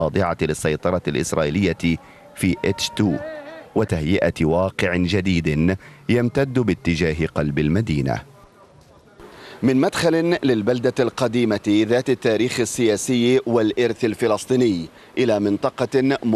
الخاضعة للسيطرة الإسرائيلية في H2 وتهيئة واقع جديد يمتد باتجاه قلب المدينة. من مدخل للبلدة القديمة ذات التاريخ السياسي والإرث الفلسطيني إلى منطقة